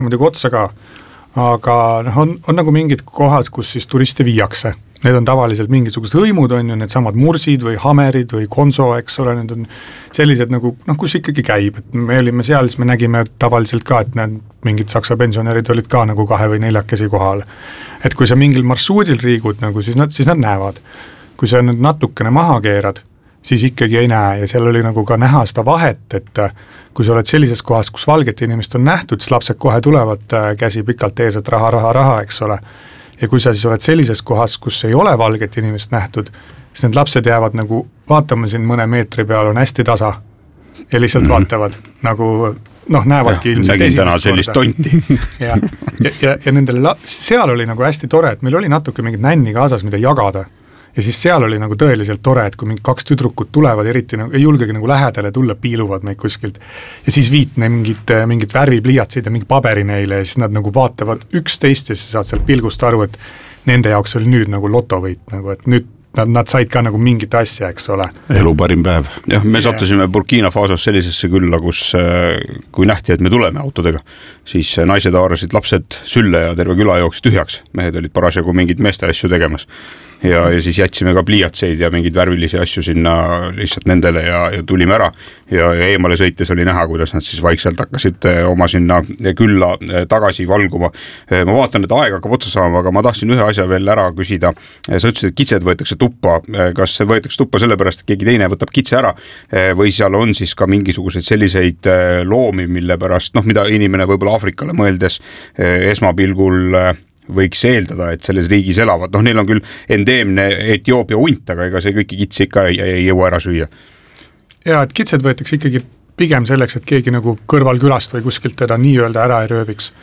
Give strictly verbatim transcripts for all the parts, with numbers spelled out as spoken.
muidugi otsa ka, aga noh, on, on nagu mingid kohad, kus siis turiste viiakse. Need on tavaliselt mingisugused hõimud, on ju, need samad mursid või hamerid või konso, eks ole, need on sellised nagu, noh, kus ikkagi käib, et me olime seal, siis me nägime tavaliselt ka, et need mingid saksa pensionärid olid ka nagu kahe või neljakesi kohal. Et kui sa mingil marsruudil riigud, nagu, siis, nad, siis nad näevad. Kui sa nüüd natukene maha keerad, siis ikkagi ei näe ja seal oli nagu ka näha seda vahet, et kui sa oled sellises kohas, kus valget inimest on nähtud, siis lapsed kohe tulevad käsi pikalt ees, et raha, raha, raha, eks ole. Ja kui sa siis oled sellises kohas, kus ei ole valget inimest nähtud, siis need lapsed jäävad nagu, vaatame siin mõne meetri peal, on hästi tasa ja lihtsalt mm-hmm. vaatavad nagu, noh, näevadki ja, ilmselt esimest sellist tonti. ja, ja, ja, ja nendele, la- seal oli nagu hästi tore, et meil oli natuke mingit nänni kaasas, mida jagada. Ja siis seal oli nagu tõeliselt tore, et kui mingi kaks tüdrukut tulevad, eriti nagu, ei julgegi nagu lähedale tulla, piiluvad meid kuskilt. Ja siis viit mingit, mingit värvipliiatsid ja mingi paberi neile ja siis nad nagu vaatavad üksteist ja siis saad seal pilgust aru, et nende jaoks oli nüüd nagu lotovõit, nagu, et nüüd nad, nad said ka nagu mingit asja, eks ole. Elu parim päev. Jah, me sattusime Burkina Fasos sellisesse külla, kus kui nähti, et me tuleme autodega, siis naised haarasid lapsed sülle ja terve küla jooksis tühjaks. Mehed olid parasjagu mingid meeste asju tegemas. Ja, ja siis jätsime ka pliiatseid ja mingeid värvilisi asju sinna lihtsalt nendele ja, ja tulime ära ja, ja eemale sõites oli näha, kuidas nad siis vaikselt hakkasid oma sinna külla tagasi valguma. Ma vaatan, et aeg hakkab otsa saama, aga ma tahtsin ühe asja veel ära küsida. Sa ütlesid, et kitsed võetakse tuppa. Kas see võetakse tuppa sellepärast, et keegi teine võtab kitse ära või seal on siis ka mingisuguseid selliseid loomi, mille pärast, noh, mida inimene võib-olla Aafrikale mõeldes esmapilgul võiks eeldada, et selles riigis elavad. Noh, neil on küll endeemne Etioopia hunt, aga ega see kõiki kitsi ikka ei, ei jõua ära süüa. Ja, et kitsed võetakse ikkagi pigem selleks, et keegi nagu kõrval külast või kuskilt teda nii-öelda ära ei rööviks.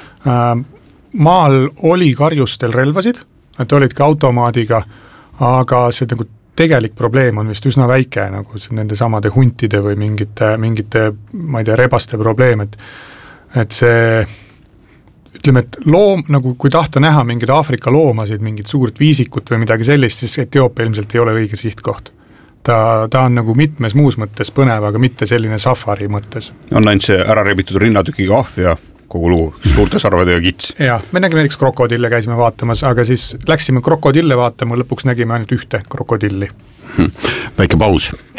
Maal oli karjustel relvasid, et olid ka automaadiga, aga see nagu tegelik probleem on vist üsna väike, nagu nende samade huntide või mingite, mingite ma ei tea, rebaste probleem, et, et see ütleme, et loom, nagu kui tahta näha mingid Aafrika loomasid, mingid suurt viisikut või midagi sellist, siis Etioopia ilmselt ei ole õige sihtkoht. Ta, ta on nagu mitmes muus mõttes põnev, aga mitte selline safari mõttes. On ainult see ära rebitud rinnatükiga ahv ja kogu luu, suurte sarvedega kits. Ja, me nägime näiteks krokodille, käisime vaatamas, aga siis läksime krokodille vaatama, lõpuks nägime ainult ühte krokodilli. Väike paus.